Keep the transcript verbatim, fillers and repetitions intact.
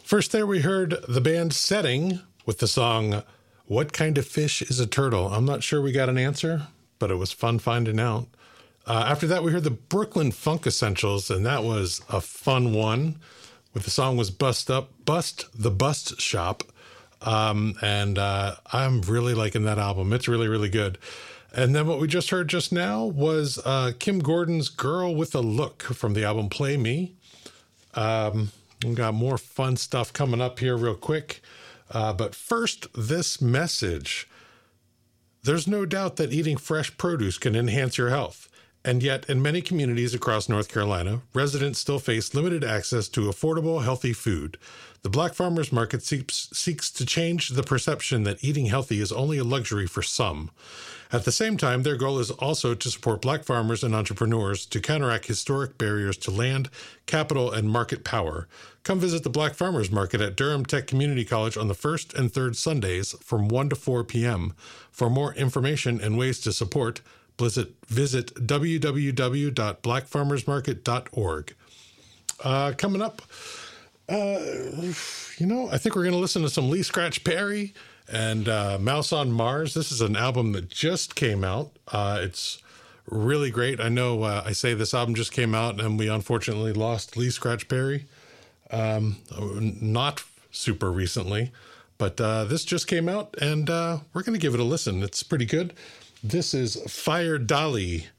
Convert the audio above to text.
First there we heard the band Setting with the song, What Kind of Fish is a Turtle? I'm not sure we got an answer, but it was fun finding out. Uh, after that, we heard the Brooklyn Funk Essentials, and that was a fun one. With the song was Bust Up, Bust the Bust Shop. Um, and uh, I'm really liking that album. It's really, really good. And then what we just heard just now was uh, Kim Gordon's Girl with a Look from the album Play Me. Um, we've got more fun stuff coming up here real quick. Uh, but first, this message. There's no doubt that eating fresh produce can enhance your health. And yet, in many communities across North Carolina, residents still face limited access to affordable, healthy food. The Black Farmers Market seeks, seeks to change the perception that eating healthy is only a luxury for some. At the same time, their goal is also to support Black farmers and entrepreneurs to counteract historic barriers to land, capital, and market power. Come visit the Black Farmers Market at Durham Tech Community College on the first and third Sundays from one to four p.m. For more information and ways to support, visit, visit w w w dot black farmers market dot org. Uh, coming up, uh, you know, I think we're going to listen to some Lee Scratch Perry and uh, Mouse on Mars. This is an album that just came out. Uh, it's really great. I know uh, I say this album just came out, and we unfortunately lost Lee Scratch Perry. Um, not super recently, but uh, this just came out, and uh, we're going to give it a listen. It's pretty good. This is Fire Dolly